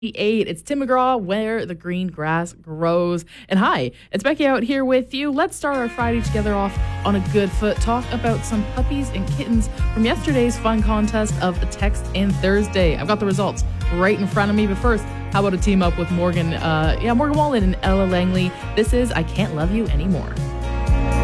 It's Tim McGraw, where the green grass grows. And hi, it's Becky out here with you. Let's start our Friday together off on a good foot. Talk about some puppies and kittens from yesterday's fun contest of Text in Thursday. I've got the results right in front of me. But first, how about a team up with Morgan Wallen and Ella Langley? This is I Can't Love You Anymore.